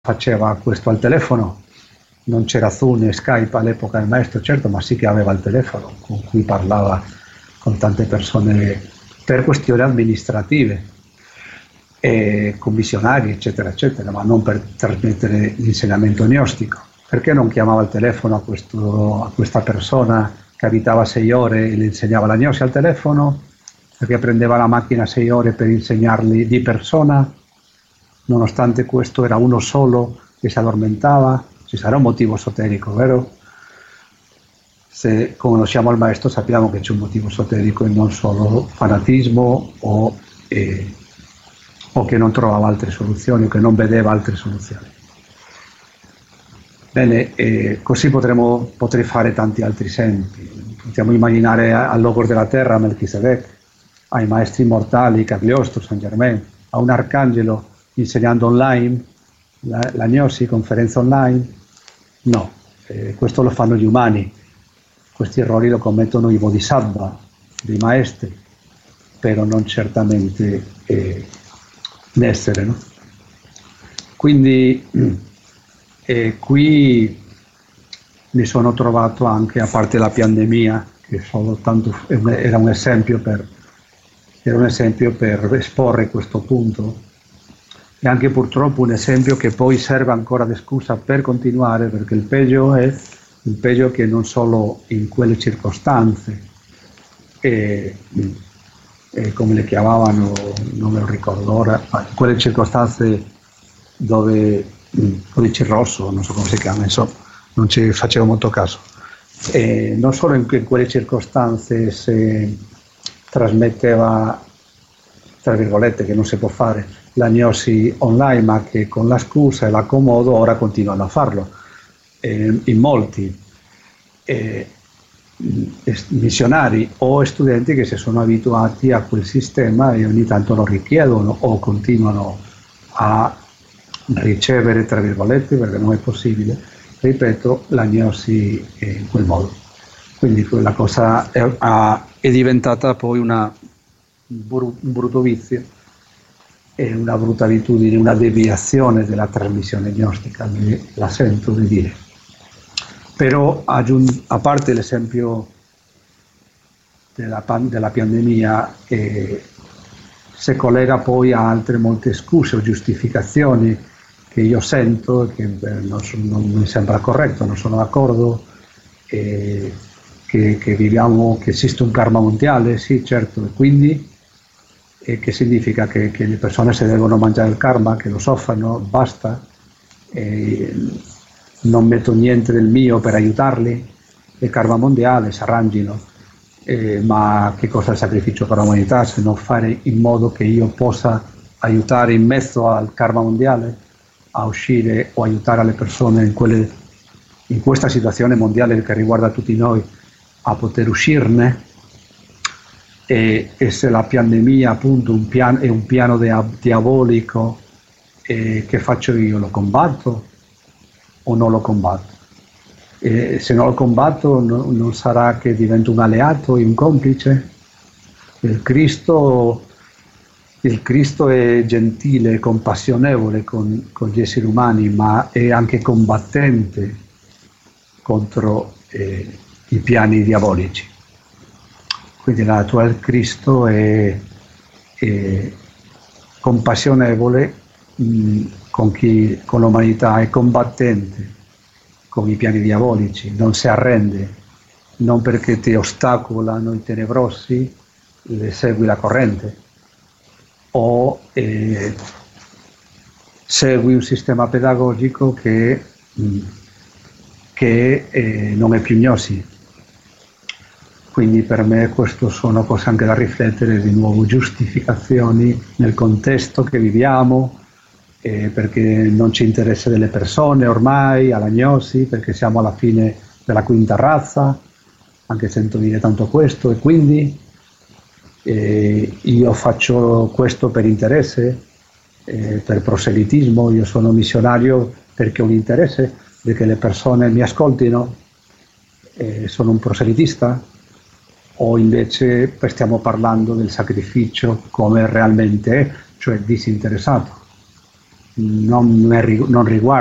faceva questo al telefono, non c'era Zoom e Skype all'epoca del maestro, certo, ma sì che aveva il telefono con cui parlava con tante persone per questioni amministrative, e commissionari, eccetera, eccetera, ma non per trasmettere l'insegnamento gnostico. Perché non chiamava al telefono a questa persona che abitava 6 ore e le insegnava la gnosi al telefono? Perché prendeva la macchina 6 ore per insegnarli di persona? Nonostante questo era uno solo che si addormentava. Ci sarà un motivo esoterico, vero? Se conosciamo il maestro sappiamo che c'è un motivo esoterico e non solo fanatismo o che non trovava altre soluzioni o che non vedeva altre soluzioni. Bene, così potrei fare tanti altri esempi. Possiamo immaginare al Logos della Terra, Melchisedec, ai maestri immortali, Cagliostro, San Germain, a un arcangelo insegnando online, la gnosi, conferenza online. No, questo lo fanno gli umani. Questi errori lo commettono i bodhisattva, dei maestri, però non certamente l'essere, no? Quindi qui mi sono trovato anche, a parte la pandemia, che era un esempio per esporre questo punto, e anche purtroppo un esempio che poi serve ancora di scusa per continuare, perché il peggio è che non solo in quelle circostanze, come le chiamavano, non me lo ricordo ora, ma in quelle circostanze dove codice rosso, non so come si chiama, insomma, non ci facevo molto caso. Non solo in quelle circostanze si trasmetteva, tra virgolette, che non si può fare la gnosi online, ma che con la scusa e l'accomodo ora continuano a farlo. In molti missionari o studenti che si sono abituati a quel sistema e ogni tanto lo richiedono o continuano a ricevere, tra virgolette, perché non è possibile, ripeto, la gnosi in quel modo. Quindi quella cosa è diventata poi un brutto vizio e una brutta abitudine, una deviazione della trasmissione gnostica, la sento di dire. Però a parte l'esempio della pandemia, si collega poi a altre molte scuse o giustificazioni che io sento e che non mi sembra corretto, non sono d'accordo, che viviamo, che esiste un karma mondiale, sì certo, e quindi che significa che le persone si devono mangiare il karma, che lo soffrano, basta, non metto niente del mio per aiutarli, il karma mondiale si arrangino, ma che cosa è il sacrificio per l'umanità se non fare in modo che io possa aiutare in mezzo al karma mondiale a uscire o aiutare le persone in questa situazione mondiale che riguarda tutti noi a poter uscirne. E se la pandemia appunto è un piano diabolico, che faccio io? Lo combatto o non lo combatto? Se non lo combatto non sarà che divento un alleato e un complice? Il Cristo è gentile, compassionevole con gli esseri umani, ma è anche combattente contro i piani diabolici. Quindi la natura del Cristo è compassionevole con l'umanità, è combattente con i piani diabolici, non si arrende, non perché ti ostacolano i tenebrosi, le segui la corrente, o segui un sistema pedagogico che non è più gnosi. Quindi per me questo sono cose anche da riflettere, di nuovo giustificazioni nel contesto che viviamo, perché non ci interessa delle persone ormai, alla gnosi, perché siamo alla fine della quinta razza, anche sento dire tanto questo, e quindi io faccio questo per interesse, per proselitismo, io sono missionario perché ho un interesse di che le persone mi ascoltino, sono un proselitista, o invece stiamo parlando del sacrificio come realmente è, cioè disinteressato. non riguarda